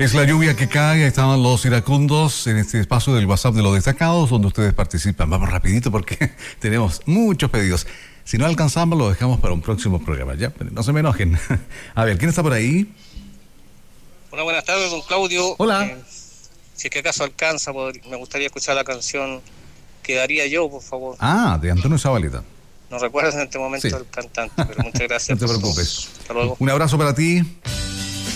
Es la lluvia que cae, ahí estaban los iracundos en este espacio del WhatsApp de los destacados donde ustedes participan. Vamos rapidito porque tenemos muchos pedidos. Si no alcanzamos lo dejamos para un próximo programa, ¿ya? No se me enojen. A ver, ¿quién está por ahí? Hola, buenas tardes, don Claudio. Hola. Si es que acaso alcanza, me gustaría escuchar la canción Quedaría Yo, por favor. Ah, de Antonio Zabaleta. No recuerdo en este momento el cantante, pero muchas gracias. No te preocupes. Hasta luego. Un abrazo para ti.